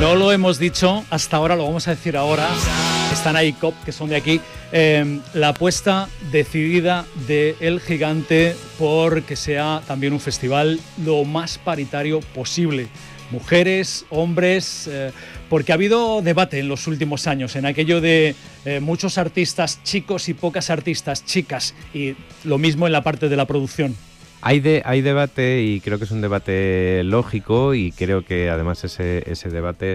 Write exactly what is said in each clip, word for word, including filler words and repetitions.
No lo hemos dicho hasta ahora, lo vamos a decir ahora. Están ahí C O P, que son de aquí. Eh, la apuesta decidida de El Gigante por que sea también un festival lo más paritario posible. Mujeres, hombres, eh, porque ha habido debate en los últimos años en aquello de eh, muchos artistas chicos y pocas artistas chicas, y lo mismo en la parte de la producción. Hay, de, hay debate y creo que es un debate lógico, y creo que además ese, ese debate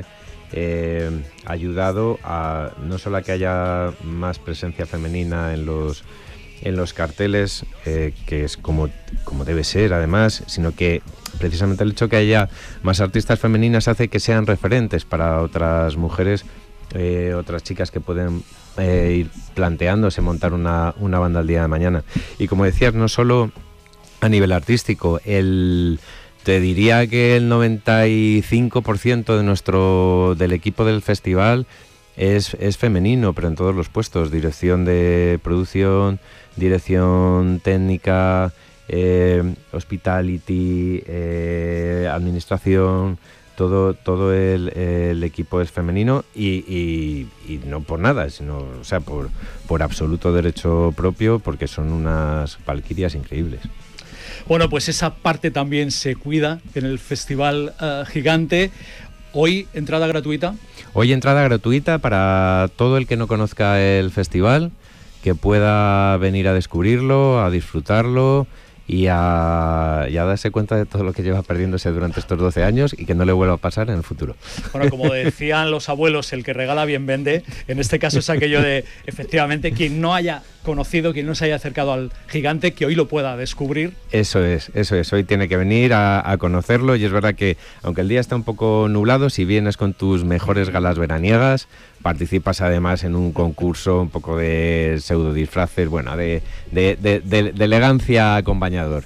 eh, ha ayudado a no solo a que haya más presencia femenina en los, en los carteles, eh, que es como, como debe ser además, sino que precisamente el hecho de que haya más artistas femeninas hace que sean referentes para otras mujeres, eh, otras chicas que pueden eh, ir planteándose montar una, una banda el día de mañana. Y como decías, no solo a nivel artístico, el, te diría que el noventa y cinco por ciento de nuestro, del equipo del festival es, es femenino, pero en todos los puestos: dirección de producción, dirección técnica, eh, hospitality, eh, administración. Todo, todo el, el equipo es femenino, y, y, y no por nada, sino, o sea, por, por absoluto derecho propio, porque son unas valquirias increíbles. Bueno, pues esa parte también se cuida en el Festival uh, Gigante. Hoy, entrada gratuita. Hoy entrada gratuita para todo el que no conozca el festival, que pueda venir a descubrirlo, a disfrutarlo y a, y a darse cuenta de todo lo que lleva perdiéndose durante estos doce años y que no le vuelva a pasar en el futuro. Bueno, como decían los abuelos, el que regala bien vende. En este caso es aquello de, efectivamente, quien no haya conocido, quien no se haya acercado al Gigante, que hoy lo pueda descubrir. Eso es, eso es. Hoy tiene que venir a, a conocerlo, y es verdad que, aunque el día está un poco nublado, si vienes con tus mejores galas veraniegas, participas además en un concurso un poco de pseudo disfraces, bueno, de, de, de, de, de elegancia acompañador.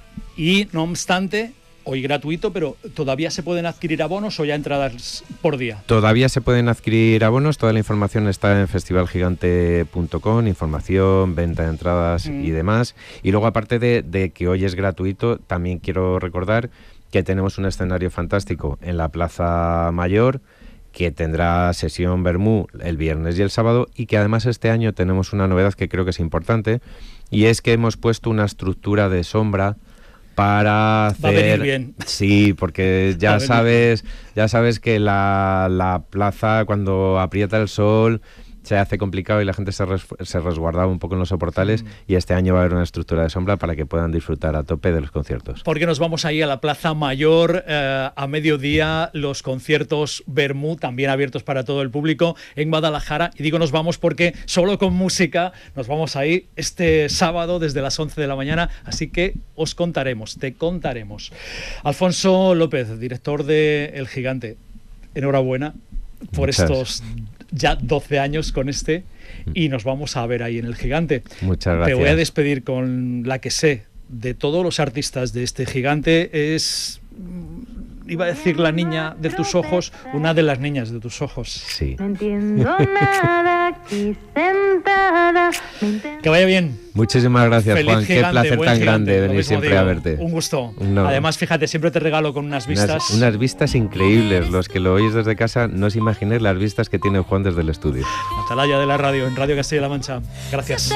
Y no obstante, hoy gratuito, pero ¿todavía se pueden adquirir abonos o ya entradas por día? Todavía se pueden adquirir abonos, toda la información está en festival gigante punto com, información, venta de entradas mm. y demás. Y luego, aparte de, de que hoy es gratuito, también quiero recordar que tenemos un escenario fantástico en la Plaza Mayor, que tendrá sesión vermú el viernes y el sábado, y que además este año tenemos una novedad que creo que es importante, y es que hemos puesto una estructura de sombra para hacer... Va a venir bien. Sí, porque ya sabes, ya sabes que la, la plaza, cuando aprieta el sol, se hace complicado y la gente se, res, se resguardaba un poco en los soportales, mm. y este año va a haber una estructura de sombra para que puedan disfrutar a tope de los conciertos. Porque nos vamos ahí a la Plaza Mayor eh, a mediodía, los conciertos vermú también abiertos para todo el público en Guadalajara. Y digo nos vamos porque solo con música nos vamos ahí este sábado desde las once de la mañana, así que os contaremos, te contaremos. Alfonso López, director de El Gigante, enhorabuena por Muchas. estos ya doce años con este, y nos vamos a ver ahí en El Gigante. Muchas gracias. Te voy a despedir con la que sé de todos los artistas de este Gigante. Es, iba a decir la niña de tus ojos, una de las niñas de tus ojos. Sí. No entiendo nada aquí sentada. Que vaya bien. Muchísimas gracias, Feliz Juan. Gigante, Qué placer tan gigante, grande venir siempre digo, a verte. Un gusto. No. Además, fíjate, siempre te regalo con unas vistas. Unas, unas vistas increíbles. Los que lo oís desde casa, no os imaginéis las vistas que tiene Juan desde el estudio. Atalaya de la radio, en Radio Castilla-La Mancha. Gracias.